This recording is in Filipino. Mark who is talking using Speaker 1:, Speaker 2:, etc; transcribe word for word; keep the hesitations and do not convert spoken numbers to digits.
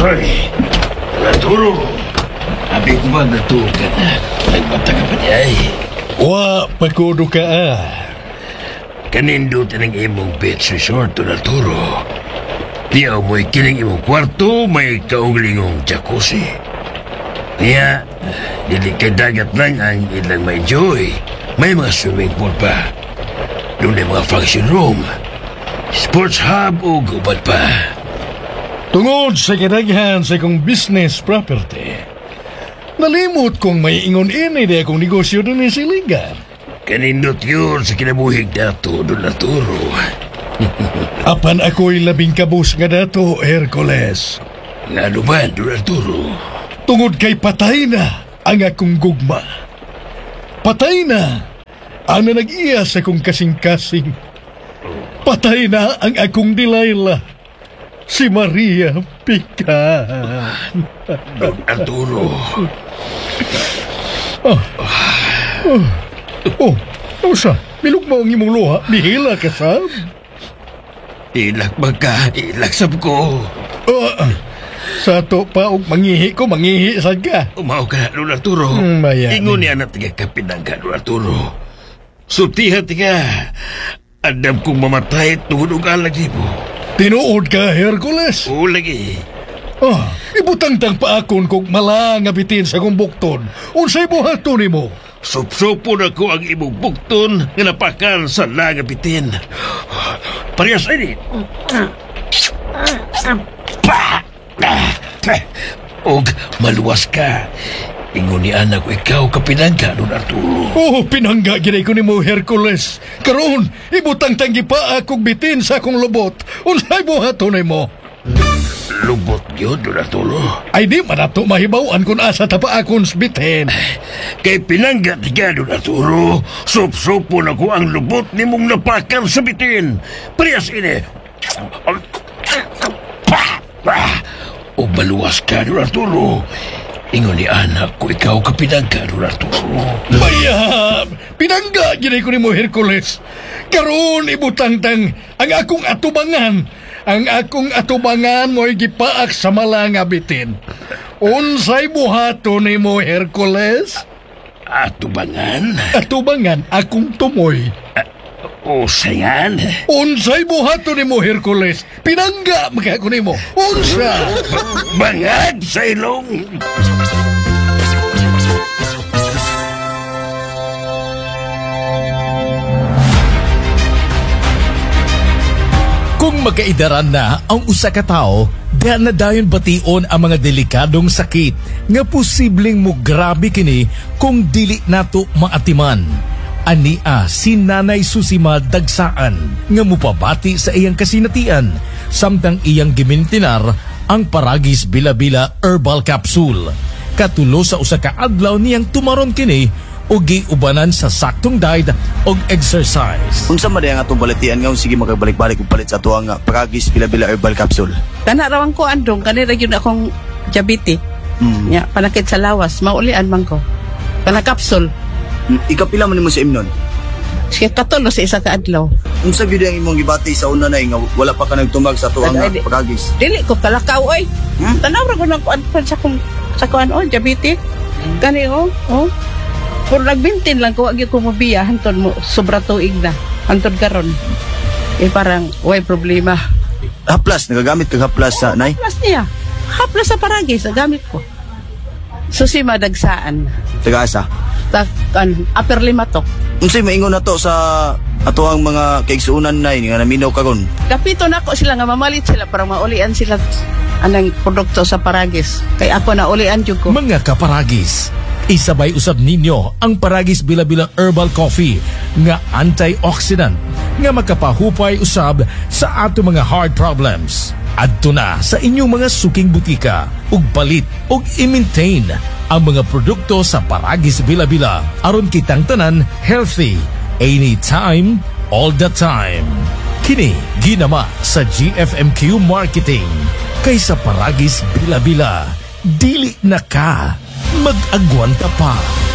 Speaker 1: Ay, naturo. Abi ko ba naturo ka na? Nagbata ka pa niya ay.
Speaker 2: Wa, pagkudo ka ah.
Speaker 1: Kanindot ng imong beach resort to naturo. Diyaw mo'y kining imong kwarto, may kauglingong jacuzzi. Kaya, dili kay dagat lang ang ilang may enjoy. May mga swimming pool pa. Doon ay mga function room, sports hub o gubad pa.
Speaker 2: Tungod sa kadaghan sa akong business property, nalimot kong may ingon ini di akong negosyo doon sa Siligan.
Speaker 1: Kanindot yun sa kinabuhig dato doon naturo.
Speaker 2: Apan ako'y labing kabus nga dato, Hercules.
Speaker 1: Nga naman doon naturo.
Speaker 2: Tungod kay patay na ang akong gugma. Patay na ang nanag-iya sa akong kasing-kasing. Patay na ang akong Delilah, si Maria Pican.
Speaker 1: Doon naturo.
Speaker 2: Oh, oh, oh, Rosa, milog mo ang imong luha, mihila ka sab.
Speaker 1: Ilak ba ka? Ilaksab ko.
Speaker 2: Oh, ah, sa to pa og mangihi ko, mangihi sad ka.
Speaker 1: Umaw ka na, Doon naturo.
Speaker 2: Hmm, bayan.
Speaker 1: Ingon niya na tiga kapinangga, Doon naturo. Sutiha tiga. Adam kong mamatay tungod og alagi mo.
Speaker 2: Tinuod ka, Hercules.
Speaker 1: Oo lagi.
Speaker 2: Ah, ibutang-tang pa akon kog mala nga bitin sa kong bukton. Unsay buhaton nimo?
Speaker 1: Sup-supo na ko ang imong bukton nga napakan sa langabitin. Parehas ini. Og maluwas ka. Ingon ni anak ko ikaw kapinangga, Doon Arturo.
Speaker 2: Oh, pinangga ginay ko nimo, Hercules. Karon, ibutang-tang pa akong bitin sa akong lubot. Unsay buhaton nimo?
Speaker 1: Lubot yun, Doon Arturo.
Speaker 2: Ay di man ato mahibawan kung asa ta pa akong bitin.
Speaker 1: Kay pinangga tiga, Doon Arturo. Sup-supo na ko ang lubot ni mong napakan sa bitin. Parehas ini. O baluwas ka, Doon Arturo. Ingon ni anak ko ikaw kapinangga, Doon Arturo.
Speaker 2: Bayab! Pinangga ginay ko nimo, Hercules. Karon ibutang-tang ang akong atubangan. Ang akong atubangan mo'y gipaak sa malanga bitin. Unsay buhaton nimo, Hercules?
Speaker 1: Atubangan?
Speaker 2: Atubangan akong tumoy.
Speaker 1: O sayan?
Speaker 2: Unsay buhaton nimo, Hercules? Pinangga magako nimo. Unsa?
Speaker 1: Bangag sa ilong.
Speaker 3: Kung magkaidaran na ang usa ka tawo, diha na dayon bation ang mga delikadong sakit nga posibleng mo grabe kini kung dili nato maatiman. Ania si Nanay Susima Dagsaan nga mupabati sa iyang kasinatian samtang iyang gimintinar ang Paragis Bila-Bila Herbal Capsule. Katulo sa usa ka adlaw niyang tumaron kini o giubanan sa saktong diet og exercise.
Speaker 4: Unsa man ang atong balatian nga sige magabalik-balik og palit sa tuang Paragis Bila-Bila Herbal Capsule.
Speaker 5: Kana rawang ko andong kanira gyud akong diabetes.
Speaker 4: Mm.
Speaker 5: Ya, panakit sa lawas, maulian man ko. Kana capsule.
Speaker 4: Mm, ikapila man nimo sa imnon.
Speaker 5: Sige katulo sa isa ka adlaw.
Speaker 4: Unsa gyud ang imong gibati sa una nay nga wala pa ka nagtumag sa tuang
Speaker 5: Ay, di-
Speaker 4: Paragis?
Speaker 5: Dili ko kalakaw oy.
Speaker 4: Hmm?
Speaker 5: Tanaw ra ko nang kuan pa sa kong sa kuan oh diabetes. Kani oh, oh. Pur nagbintin lang ko agi ko mobiya hantod mo sobra tuig na. Hantod karon. Eh parang way problema.
Speaker 4: Haplas nagagamit kag haplas sa nay.
Speaker 5: Plus niya. Haplas sa Paragis gamit ko. Susima Dagsaan.
Speaker 4: Taga-asa.
Speaker 5: Tak kan upper lima to.
Speaker 4: Unsay maingon nato sa atoang mga kaigsuunan nay nga naminaw karon?
Speaker 5: Kapito na ako sila nga mamalit sila para maulian sila anang produkto sa Paragis. Kay ako na ulian jud ko.
Speaker 3: Mga kaparagis, isabay usab ninyo ang Paragis Bila-Bila Herbal Coffee nga antioxidant nga makapahupay usab sa ato mga heart problems. Adto na sa inyong mga suking butika ug palit ug i-maintain ang mga produkto sa Paragis Bila-Bila aron kitang tanan healthy anytime, all the time. Kini ginama sa G F M Q Marketing kaysa Paragis Bila-Bila. Dili na ka mag-agwanta pa.